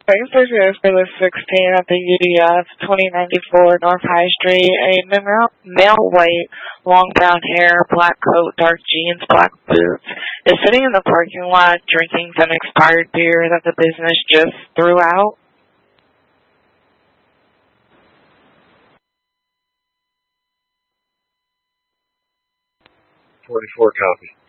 Thanks for the 16 at the UDF, 2094 North High Street. A male white, long brown hair, black coat, dark jeans, black boots, is sitting in the parking lot drinking some expired beer that the business just threw out. 44 copy.